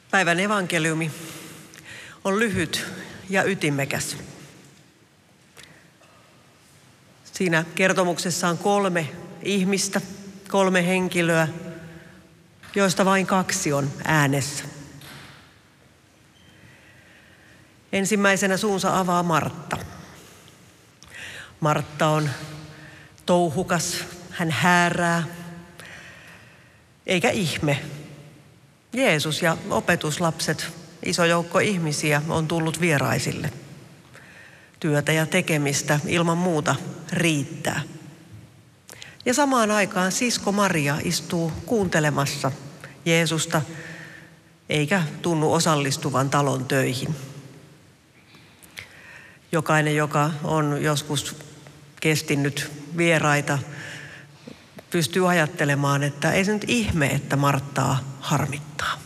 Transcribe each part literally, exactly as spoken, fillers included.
Päivän evankeliumi on lyhyt ja ytimekäs. Siinä kertomuksessa on kolme ihmistä, kolme henkilöä, joista vain kaksi on äänessä. Ensimmäisenä suunsa avaa Martta. Martta on touhukas, hän häärää, eikä ihme. Jeesus ja opetuslapset, iso joukko ihmisiä on tullut vieraisille. Työtä ja tekemistä ilman muuta riittää. Ja samaan aikaan sisko Maria istuu kuuntelemassa Jeesusta, eikä tunnu osallistuvan talon töihin. Jokainen, joka on joskus kestinyt vieraita, pystyy ajattelemaan, että ei se nyt ihme, että Marttaa harmittaa.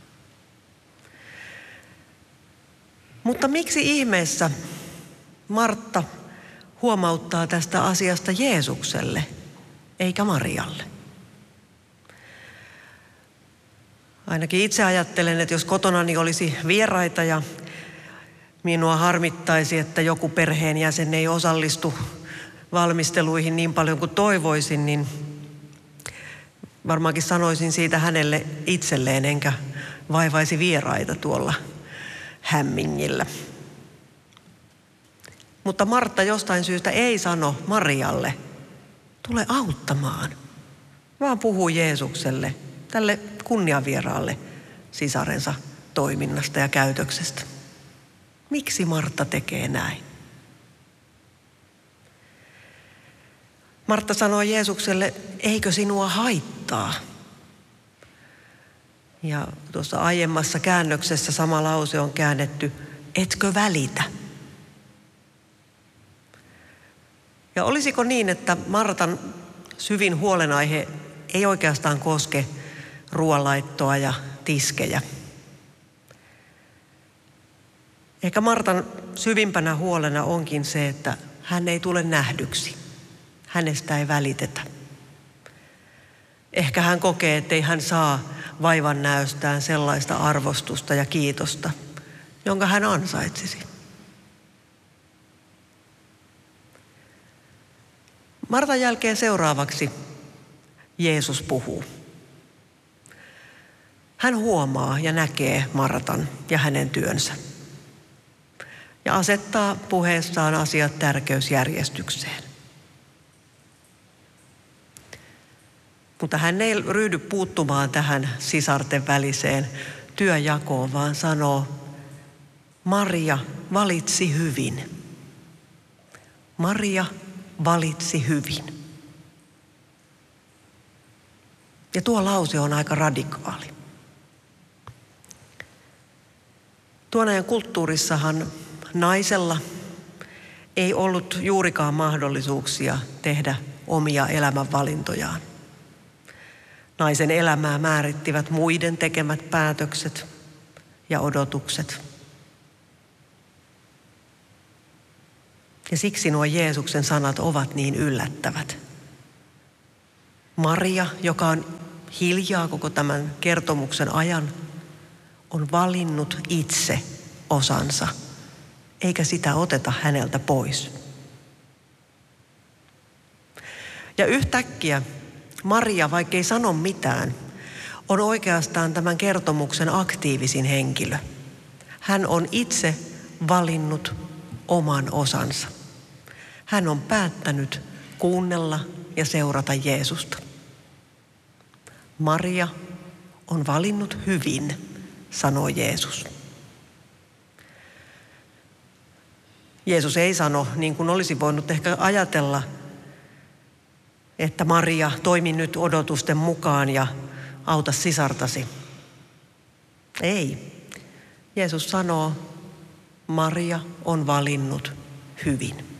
Mutta miksi ihmeessä Martta huomauttaa tästä asiasta Jeesukselle eikä Marialle? Ainakin itse ajattelen, että jos kotonani olisi vieraita ja minua harmittaisi, että joku perheenjäsen ei osallistu valmisteluihin niin paljon kuin toivoisin, niin varmaankin sanoisin siitä hänelle itselleen, enkä vaivaisi vieraita tuolla hämmingillä. Mutta Martta jostain syystä ei sano Marialle, tule auttamaan, vaan puhuu Jeesukselle, tälle kunniavieraalle sisarensa toiminnasta ja käytöksestä. Miksi Martta tekee näin? Martta sanoi Jeesukselle, eikö sinua haittaa? Ja tuossa aiemmassa käännöksessä sama lause on käännetty, etkö välitä? Ja olisiko niin, että Martan syvin huolenaihe ei oikeastaan koske ruoanlaittoa ja tiskejä? Ehkä Martan syvimpänä huolena onkin se, että hän ei tule nähdyksi. Hänestä ei välitetä. Ehkä hän kokee, ettei hän saa vaivan näöstään sellaista arvostusta ja kiitosta, jonka hän ansaitsisi. Martan jälkeen seuraavaksi Jeesus puhuu. Hän huomaa ja näkee Martan ja hänen työnsä ja asettaa puheessaan asiat tärkeysjärjestykseen. Mutta hän ei ryhdy puuttumaan tähän sisarten väliseen työjakoon, vaan sanoo, Maria valitsi hyvin. Maria valitsi hyvin. Ja tuo lause on aika radikaali. Tuon ajan kulttuurissahan naisella ei ollut juurikaan mahdollisuuksia tehdä omia elämänvalintojaan. Naisen elämää määrittivät muiden tekemät päätökset ja odotukset. Ja siksi nuo Jeesuksen sanat ovat niin yllättävät. Maria, joka on hiljaa koko tämän kertomuksen ajan, on valinnut itse osansa, eikä sitä oteta häneltä pois. Ja yhtäkkiä Maria, vaikkei sano mitään, on oikeastaan tämän kertomuksen aktiivisin henkilö. Hän on itse valinnut oman osansa. Hän on päättänyt kuunnella ja seurata Jeesusta. Maria on valinnut hyvin, sanoo Jeesus. Jeesus ei sano, niin kuin olisi voinut ehkä ajatella, että Maria, toimi nyt odotusten mukaan ja auta sisartasi. Ei. Jeesus sanoo, Maria on valinnut hyvin.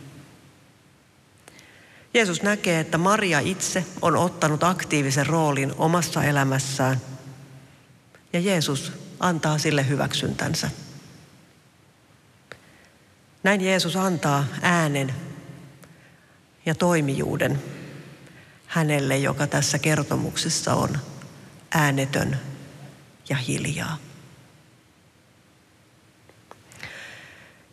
Jeesus näkee, että Maria itse on ottanut aktiivisen roolin omassa elämässään ja Jeesus antaa sille hyväksyntänsä. Näin Jeesus antaa äänen ja toimijuuden hänelle, joka tässä kertomuksessa on äänetön ja hiljaa.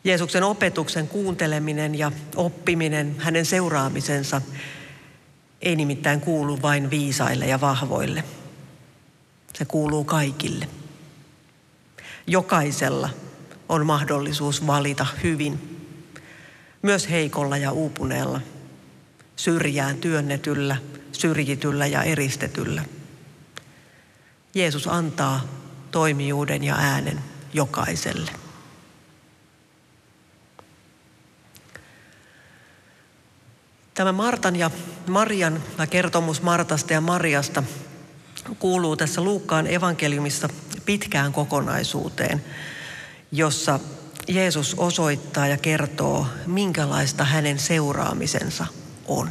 Jeesuksen opetuksen kuunteleminen ja oppiminen, hänen seuraamisensa, ei nimittäin kuulu vain viisaille ja vahvoille. Se kuuluu kaikille. Jokaisella on mahdollisuus valita hyvin, myös heikolla ja uupuneella, syrjään työnnetyllä, syrjityllä ja eristetyllä. Jeesus antaa toimijuuden ja äänen jokaiselle. Tämä Martan ja Marian kertomus Martasta ja Mariasta kuuluu tässä Luukkaan evankeliumissa pitkään kokonaisuuteen, jossa Jeesus osoittaa ja kertoo, minkälaista hänen seuraamisensa on.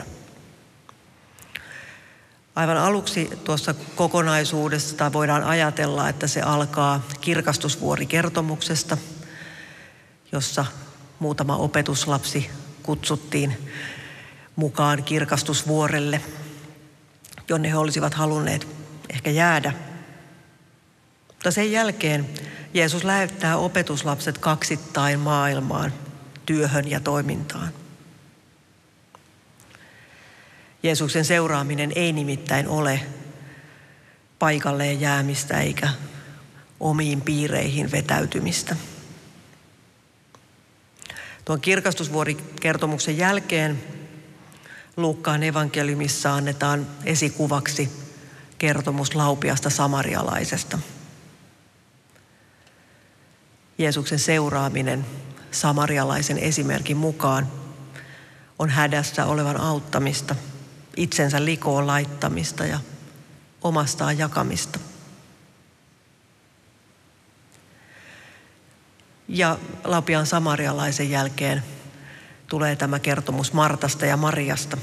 Aivan aluksi tuossa kokonaisuudessa voidaan ajatella, että se alkaa kirkastusvuorikertomuksesta, jossa muutama opetuslapsi kutsuttiin mukaan kirkastusvuorelle, jonne he olisivat halunneet ehkä jäädä. Mutta sen jälkeen Jeesus lähettää opetuslapset kaksittain maailmaan, työhön ja toimintaan. Jeesuksen seuraaminen ei nimittäin ole paikalleen jäämistä eikä omiin piireihin vetäytymistä. Tuon kirkastusvuorikertomuksen jälkeen Luukkaan evankeliumissa annetaan esikuvaksi kertomus laupiasta samarialaisesta. Jeesuksen seuraaminen samarialaisen esimerkin mukaan on hädässä olevan auttamista, itsensä likoon laittamista ja omastaan jakamista. Ja laupiaan samarialaisen jälkeen tulee tämä kertomus Martasta ja Mariasta,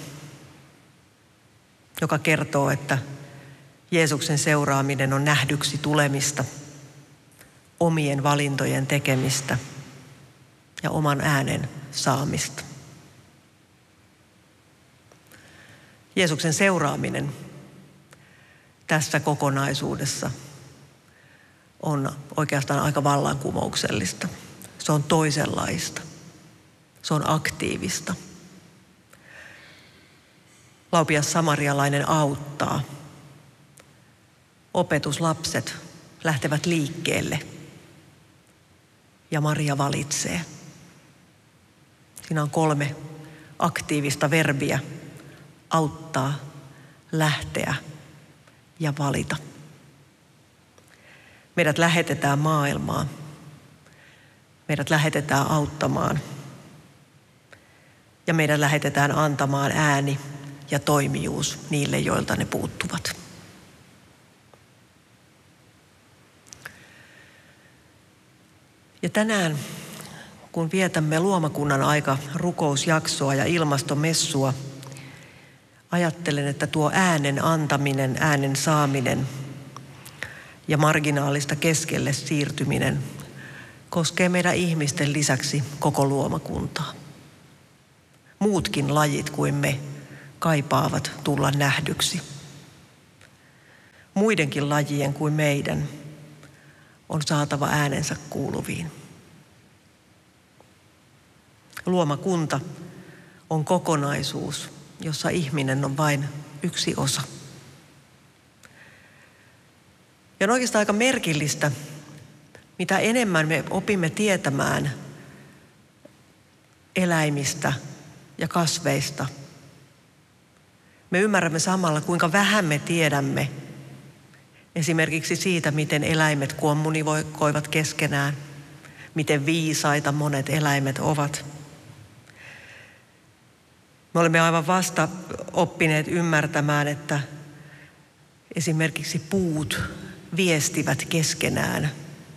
joka kertoo, että Jeesuksen seuraaminen on nähdyksi tulemista, omien valintojen tekemistä ja oman äänen saamista. Jeesuksen seuraaminen tässä kokonaisuudessa on oikeastaan aika vallankumouksellista. Se on toisenlaista. Se on aktiivista. Laupias samarialainen auttaa. Opetuslapset lähtevät liikkeelle ja Maria valitsee. Siinä on kolme aktiivista verbiä: auttaa, lähteä ja valita. Meidät lähetetään maailmaan. Meidät lähetetään auttamaan. Ja meidät lähetetään antamaan ääni ja toimijuus niille, joilta ne puuttuvat. Ja tänään, kun vietämme luomakunnan aika rukousjaksoa ja ilmastomessua, ajattelen, että tuo äänen antaminen, äänen saaminen ja marginaalista keskelle siirtyminen koskee meidän ihmisten lisäksi koko luomakuntaa. Muutkin lajit kuin me kaipaavat tulla nähdyksi. Muidenkin lajien kuin meidän on saatava äänensä kuuluviin. Luomakunta on kokonaisuus, jossa ihminen on vain yksi osa. Ja on oikeastaan aika merkillistä, mitä enemmän me opimme tietämään eläimistä ja kasveista. Me ymmärrämme samalla, kuinka vähän me tiedämme esimerkiksi siitä, miten eläimet kommunikoivat keskenään, miten viisaita monet eläimet ovat. Me olemme aivan vasta oppineet ymmärtämään, että esimerkiksi puut viestivät keskenään.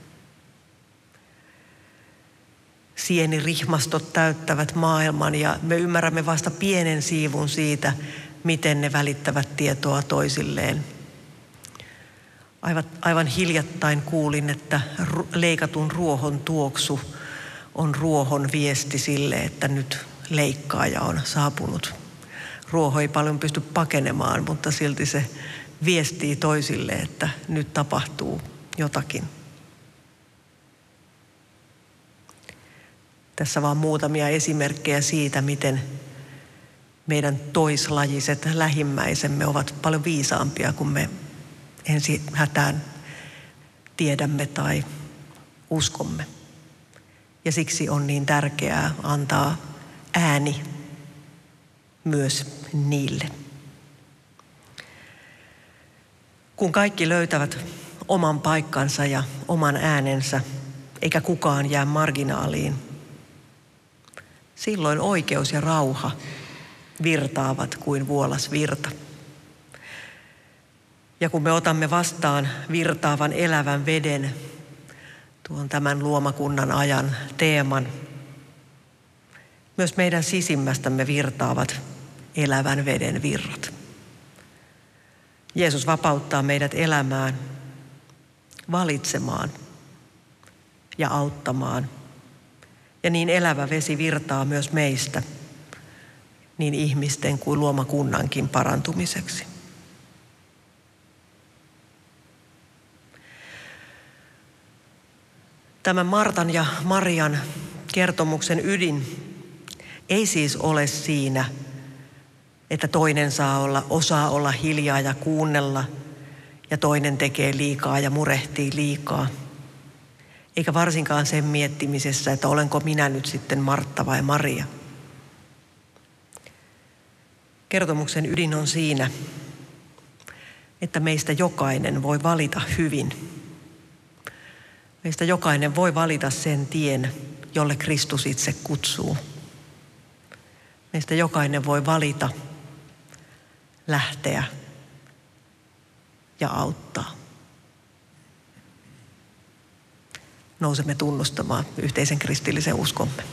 Sienirihmastot täyttävät maailman ja me ymmärrämme vasta pienen siivun siitä, miten ne välittävät tietoa toisilleen. Aivan, aivan hiljattain kuulin, että leikatun ruohon tuoksu on ruohon viesti sille, että nyt leikkaaja on saapunut. Ruoho ei paljon pysty pakenemaan, mutta silti se viestii toisille, että nyt tapahtuu jotakin. Tässä vaan muutamia esimerkkejä siitä, miten meidän toislajiset lähimmäisemme ovat paljon viisaampia kuin me ensi hätään tiedämme tai uskomme. Ja siksi on niin tärkeää antaa ääni myös niille. Kun kaikki löytävät oman paikkansa ja oman äänensä, eikä kukaan jää marginaaliin, silloin oikeus ja rauha virtaavat kuin vuolas virta. Ja kun me otamme vastaan virtaavan elävän veden, tuon tämän luomakunnan ajan teeman, myös meidän sisimmästämme virtaavat elävän veden virrat. Jeesus vapauttaa meidät elämään, valitsemaan ja auttamaan. Ja niin elävä vesi virtaa myös meistä, niin ihmisten kuin luomakunnankin parantumiseksi. Tämän Martan ja Marian kertomuksen ydin ei siis ole siinä, että toinen saa olla, osaa olla hiljaa ja kuunnella ja toinen tekee liikaa ja murehtii liikaa. Eikä varsinkaan sen miettimisessä, että olenko minä nyt sitten Martta vai Maria. Kertomuksen ydin on siinä, että meistä jokainen voi valita hyvin. Meistä jokainen voi valita sen tien, jolle Kristus itse kutsuu. Meistä jokainen voi valita, lähteä ja auttaa. Nousemme tunnustamaan yhteisen kristillisen uskomme.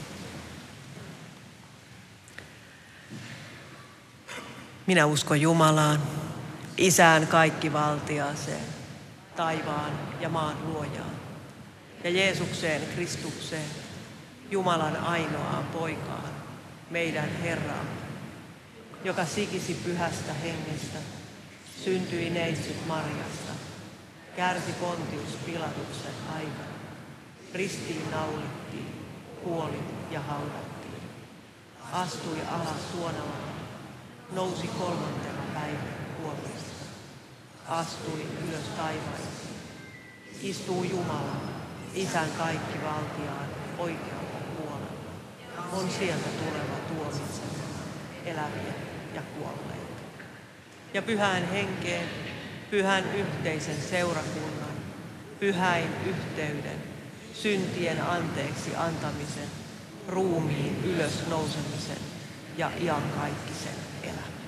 Minä uskon Jumalaan, Isään kaikkivaltiaaseen, taivaan ja maan luojaan, ja Jeesukseen Kristukseen, Jumalan ainoaan poikaan, meidän Herraamme, joka sikisi pyhästä hengestä, syntyi neitsyt Marjasta, kärsi Pontius Pilatuksen aikana, ristiin naulittiin, kuoli ja haudattiin, astui alas suonalaan, nousi kolmantena päivänä kuollista, astui ylös taivaisiin, istuu Jumalan, Isän kaikkivaltiaan oikealla puolella, on sieltä tuleva tuomitsemaan eläviä ja kuolleita. Ja pyhään henkeen, pyhän yhteisen seurakunnan, pyhäin yhteyden, syntien anteeksi antamisen, ruumiin ylös nousemisen ja iankaikkisen elämän.